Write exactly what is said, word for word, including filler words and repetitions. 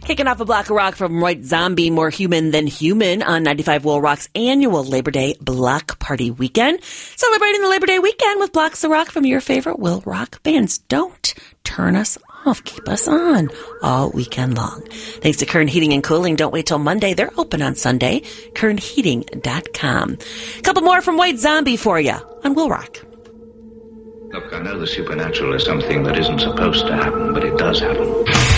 Kicking off a block of rock from White Zombie, More Human Than Human on ninety-five Will Rock's annual Labor Day Block Party Weekend. Celebrating the Labor Day weekend with blocks of rock from your favorite Will Rock bands. Don't turn us off. Keep us on all weekend long. Thanks to Kern Heating and Cooling. Don't wait till Monday. They're open on Sunday. kern heating dot com. A couple more from White Zombie for you on Will Rock. Look, I know the supernatural is something that isn't supposed to happen, but it does happen.